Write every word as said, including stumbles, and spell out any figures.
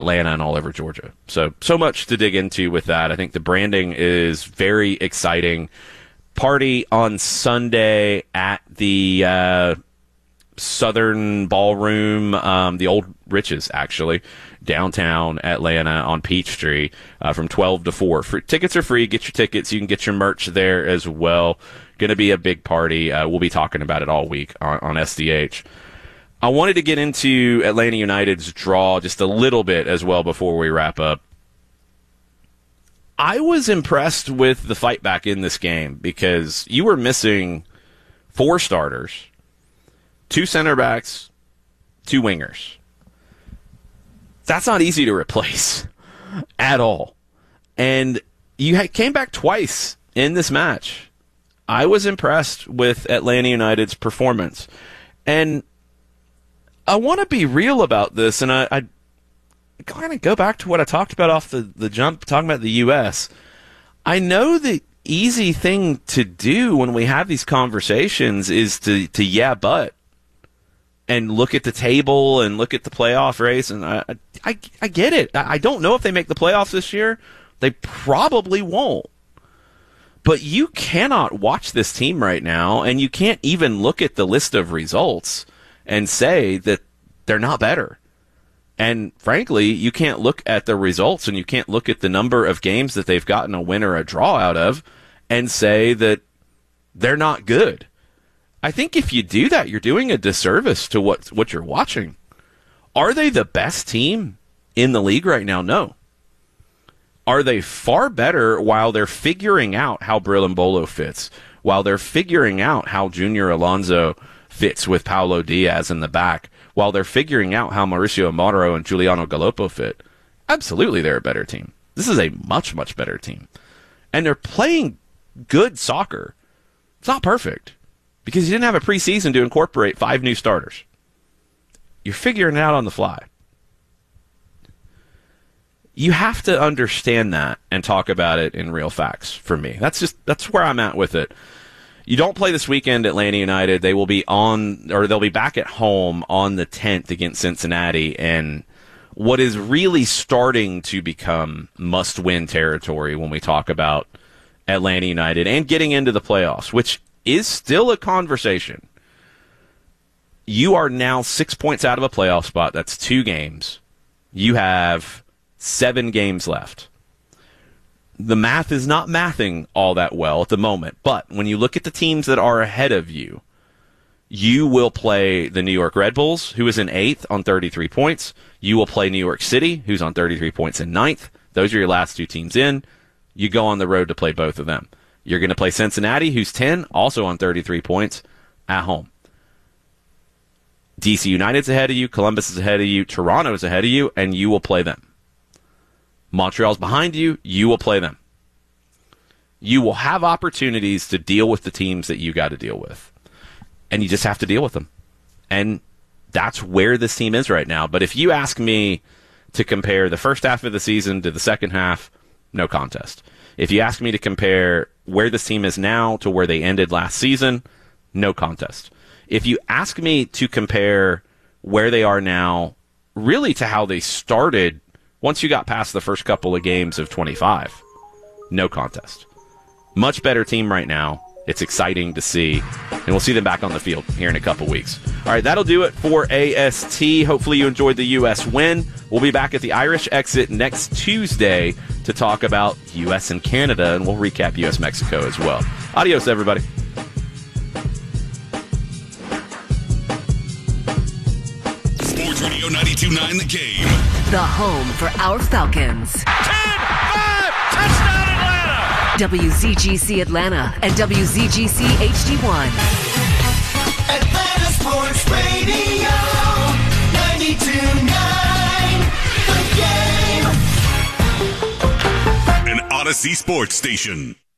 Atlanta and all over Georgia. So, so much to dig into with that. I think the branding is very exciting. Party on Sunday at the uh, Southern Ballroom, um, the old Riches, actually, downtown Atlanta on Peachtree uh, from twelve to four. Free, tickets are free. Get your tickets. You can get your merch there as well. Going to be a big party. Uh, we'll be talking about it all week on, on S D H. I wanted to get into Atlanta United's draw just a little bit as well before we wrap up. I was impressed with the fight back in this game because you were missing four starters, two center backs, two wingers. That's not easy to replace at all. And you came back twice in this match. I was impressed with Atlanta United's performance. And I want to be real about this, and I, I kind of go back to what I talked about off the, the jump, talking about the U S. I know the easy thing to do when we have these conversations is to, to yeah, but, and look at the table and look at the playoff race, and I, I, I get it. I don't know if they make the playoffs this year. They probably won't. But you cannot watch this team right now, and you can't even look at the list of results and say that they're not better. And frankly, you can't look at the results and you can't look at the number of games that they've gotten a win or a draw out of and say that they're not good. I think if you do that, you're doing a disservice to what, what you're watching. Are they the best team in the league right now? No. Are they far better while they're figuring out how Brillambolo fits, while they're figuring out how Junior Alonso fits with Paulo Diaz in the back, while they're figuring out how Mauricio Amaro and Giuliano Galoppo fit? Absolutely, they're a better team. This is a much, much better team. And they're playing good soccer. It's not perfect, because you didn't have a preseason to incorporate five new starters. You're figuring it out on the fly. You have to understand that and talk about it in real facts for me. That's just that's where I'm at with it. You don't play this weekend, Atlanta United. They will be on, or they'll be back at home on the tenth against Cincinnati, and what is really starting to become must-win territory when we talk about Atlanta United and getting into the playoffs, which is still a conversation. You are now six points out of a playoff spot. That's two games. You have seven games left. The math is not mathing all that well at the moment, but when you look at the teams that are ahead of you, you will play the New York Red Bulls, who is in eighth on thirty-three points. You will play New York City, who's on thirty-three points in ninth. Those are your last two teams in. You go on the road to play both of them. You're going to play Cincinnati, who's ten, also on thirty-three points, at home. D C United's ahead of you, Columbus is ahead of you, Toronto's ahead of you, and you will play them. Montreal's behind you, you will play them. You will have opportunities to deal with the teams that you got to deal with. And you just have to deal with them. And that's where this team is right now. But if you ask me to compare the first half of the season to the second half, no contest. If you ask me to compare where this team is now to where they ended last season, no contest. If you ask me to compare where they are now really to how they started once you got past the first couple of games of twenty-five, no contest. Much better team right now. It's exciting to see. And we'll see them back on the field here in a couple weeks. All right, that'll do it for A S T. Hopefully you enjoyed the U S win. We'll be back at the Irish Exit next Tuesday to talk about U S and Canada, and we'll recap U S Mexico as well. Adios, everybody. Sports Radio ninety-two point nine The Game. The home for our Falcons. ten five, touchdown Atlanta! W Z G C Atlanta and W Z G C H D one. Atlanta Sports Radio, ninety-two point nine The Game. An Odyssey Sports Station.